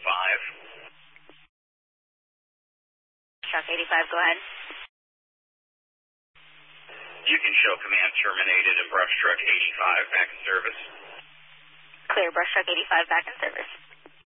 Truck 85, go ahead. You can show command terminated and brush truck 85 back in service. Clear, brush truck 85 back in service.